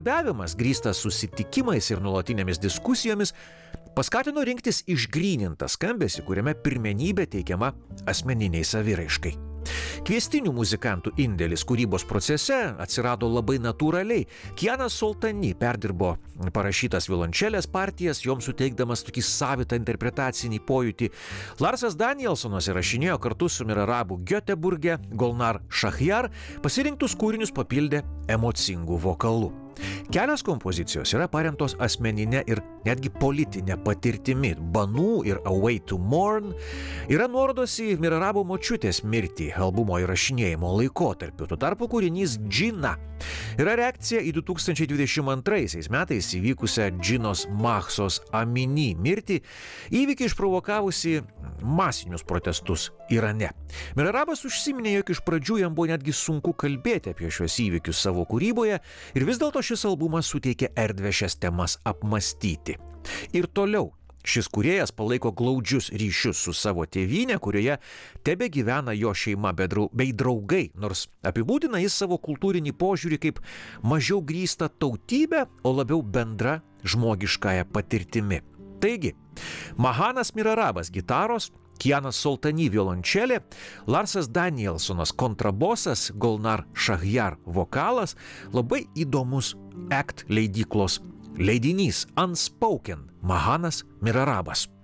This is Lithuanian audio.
Davimas, grįstas susitikimais ir nuolatinėmis diskusijomis, paskatino rinktis išgrynintą skambesį, kuriame pirmenybė teikiama asmeniniai saviraiškai. Kviestinių muzikantų indėlis kūrybos procese atsirado labai natūraliai. Kianas Soltani perdirbo parašytas violončelės partijas, joms suteikdamas tokį savitą interpretacinį pojūtį. Larsas Danielsonas įrašinėjo kartu su Mirarabu Göteborge, Golnar Shahjar pasirinktus kūrinius papildė emocingų vokalų. Kelios kompozicijos yra paremtos asmeninė ir netgi politinė patirtimi. Banų ir Away to Mourn yra nuorodos į Mirarabo močiutės mirtį albumo įrašinėjimo laikotarpiu. Tuo tarpu kūrinys Džina yra reakcija į 2022 metais įvykusią Džinos Mahsos Amini mirtį, įvykį išprovokavusi masinius protestus Irane. Mirarabas užsiminė, jog iš pradžių jam buvo netgi sunku kalbėti apie šios įvykius savo kūryboje ir vis dėlto šis albumas suteikė erdvę šias temas apmastyti. Ir toliau šis kūrėjas palaiko glaudžius ryšius su savo tėvyne, kurioje tebegyvena jo šeima bei draugai, nors apibūdina jis savo kultūrinį požiūrį kaip mažiau grįstą tautybę, o labiau bendra žmogiškąja patirtimi. Taigi, Mahanas Mirarabas gitaros, Kianas Soltani violončelė, Larsas Danielsonas kontrabosas, Golnar Shahjar vokalas, labai įdomus ACT leidyklos leidinys Unspoken Mahanas Mirarabas.